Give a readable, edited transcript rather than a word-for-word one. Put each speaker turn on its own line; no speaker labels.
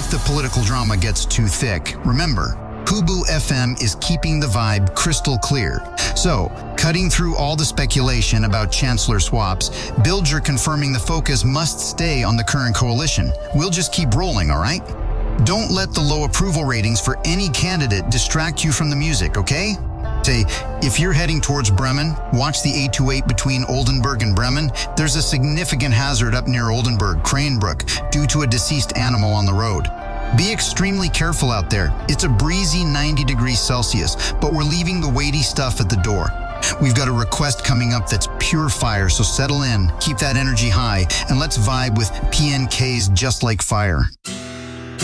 if the political drama gets too thick, remember, Hubu FM is keeping the vibe crystal clear. So, cutting through all the speculation about chancellor swaps, Bilger confirming the focus must stay on the current coalition. We'll just keep rolling, all right? Don't let the low approval ratings for any candidate distract you from the music, okay? Say, if you're heading towards Bremen, watch the 828 between Oldenburg and Bremen. There's a significant hazard up near Oldenburg, Cranebrook, due to a deceased animal on the road. Be extremely careful out there. It's a breezy 90 degrees Celsius, but we're leaving the weighty stuff at the door. We've got a request coming up that's pure fire, so settle in, keep that energy high, and let's vibe with PNK's Just Like Fire.